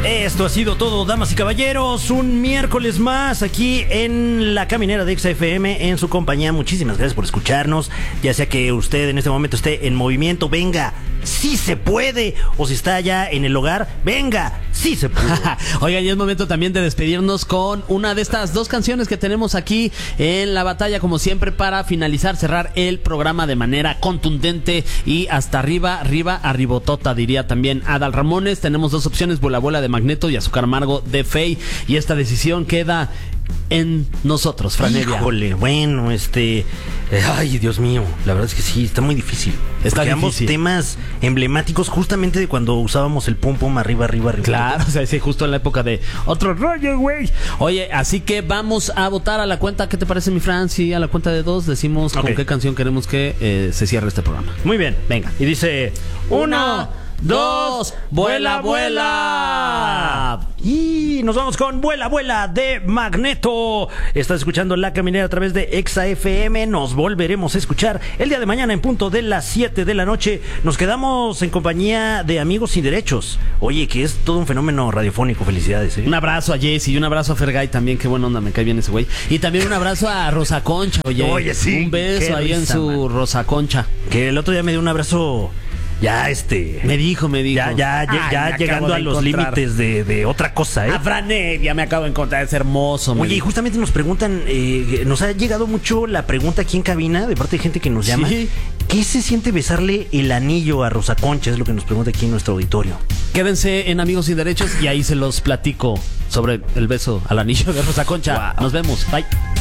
Esto ha sido todo, damas y caballeros. Un miércoles más aquí en la caminera de XFM en su compañía. Muchísimas gracias por escucharnos. Ya sea que usted en este momento esté en movimiento, venga, sí se puede. O si está ya en el hogar, venga, sí se puede. Oigan, y es momento también de despedirnos con una de estas dos canciones que tenemos aquí en la batalla, como siempre, para finalizar, cerrar el programa de manera contundente y hasta arriba, arribotota, diría también Adal Ramones. Tenemos dos opciones: Vuela Vuela de Magneto y Azúcar Amargo de Fey. Y esta decisión queda en nosotros, Franevia. Híjole, bueno, ay, Dios mío, la verdad es que sí, está muy difícil. Está difícil. Ambos temas emblemáticos justamente de cuando usábamos el pum pum arriba. Claro, o sea, sí, justo en la época de otro rollo, güey. Oye, así que vamos a votar a la cuenta. ¿Qué te parece, mi Fran? Si a la cuenta de 2 decimos con qué canción queremos que se cierre este programa. Muy bien, venga. Y dice: 1, 2, vuela, vuela. Y nos vamos con Vuela, Vuela de Magneto. Estás escuchando La Caminera a través de Exa FM. Nos volveremos a escuchar el día de mañana en punto de las 7 de la noche. Nos quedamos en compañía de Amigos Sin Derechos. Oye, que es todo un fenómeno radiofónico. Felicidades, Un abrazo a Jesse y un abrazo a Fergay también. Qué buena onda, me cae bien ese güey. Y también un abrazo a Rosa Concha. Oye, sí, un beso ahí en su man. Rosa Concha. Que el otro día me dio un abrazo. Ya Me dijo. Ya llegando a los límites de otra cosa, A Franevia me acabo de encontrar, es hermoso. Oye, y justamente nos preguntan, nos ha llegado mucho la pregunta aquí en cabina de parte de gente que nos llama. Sí. ¿Qué se siente besarle el anillo a Rosa Concha? Es lo que nos pregunta aquí en nuestro auditorio. Quédense en Amigos Sin Derechos y ahí se los platico sobre el beso al anillo de Rosa Concha. Wow. Nos vemos, bye.